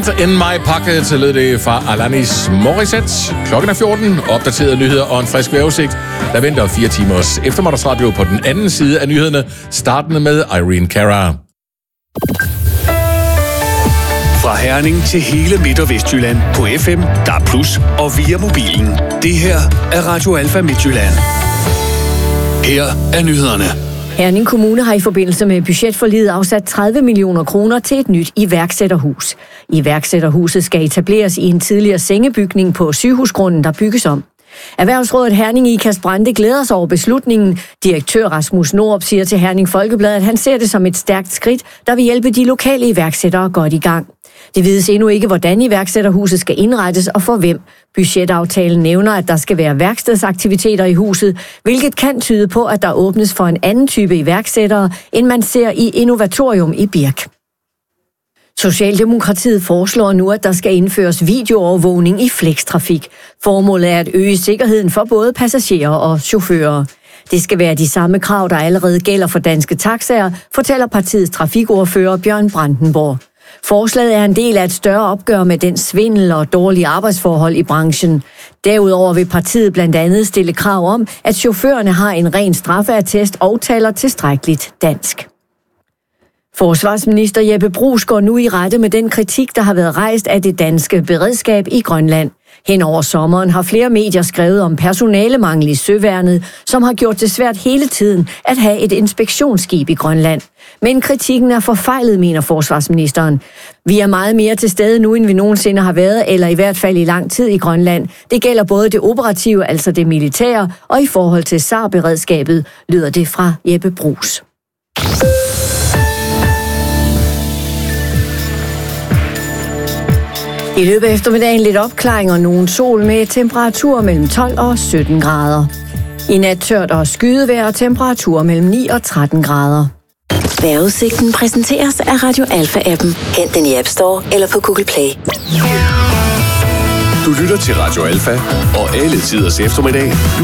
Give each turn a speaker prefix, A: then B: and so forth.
A: Hand in my pocket, lød det fra Alanis Morissette. Klokken er 14, opdaterede nyheder og en frisk vejrudsigt. Der venter 4 timers eftermiddagsradio på den anden side af nyhederne, startende med Irene Cara.
B: Fra Herning til hele Midt- og Vestjylland på FM, DAB+, og via mobilen. Det her er Radio Alfa Midtjylland. Her er nyhederne.
C: Herning Kommune har i forbindelse med budgetforliget afsat 30 millioner kroner til et nyt iværksætterhus. Iværksætterhuset skal etableres i en tidligere sengebygning på sygehusgrunden, der bygges om. Erhvervsrådet Herning Ikast Brande glæder sig over beslutningen. Direktør Rasmus Norup siger til Herning Folkeblad, at han ser det som et stærkt skridt, der vil hjælpe de lokale iværksættere godt i gang. Det vides endnu ikke, hvordan iværksætterhuset skal indrettes og for hvem. Budgetaftalen nævner, at der skal være værkstedsaktiviteter i huset, hvilket kan tyde på, at der åbnes for en anden type iværksættere, end man ser i Innovatorium i Birk. Socialdemokratiet foreslår nu, at der skal indføres videoovervågning i flextrafik. Formålet er at øge sikkerheden for både passagerer og chauffører. Det skal være de samme krav, der allerede gælder for danske taxaer, fortæller partiets trafikordfører Bjørn Brandenborg. Forslaget er en del af et større opgør med den svindel og dårlige arbejdsforhold i branchen. Derudover vil partiet blandt andet stille krav om, at chaufførerne har en ren straffeattest og taler tilstrækkeligt dansk. Forsvarsminister Jeppe Bruus går nu i rette med den kritik, der har været rejst af det danske beredskab i Grønland. Hen over sommeren har flere medier skrevet om personalemangel i søværnet, som har gjort det svært hele tiden at have et inspektionsskib i Grønland. Men kritikken er forfejlet, mener forsvarsministeren. Vi er meget mere til stede nu, end vi nogensinde har været, eller i hvert fald i lang tid i Grønland. Det gælder både det operative, altså det militære, og i forhold til SAR-beredskabet, lyder det fra Jeppe Bruus. I løbet af eftermiddagen lidt opklaring og nogen sol med temperaturer mellem 12 og 17 grader. I nat tørt og skydevejr og temperaturer mellem 9 og 13 grader.
D: Vejrudsigten præsenteres af Radio Alfa-appen. Hent den i App Store eller på Google Play.
B: Du lytter til Radio Alfa og alle tiders eftermiddag.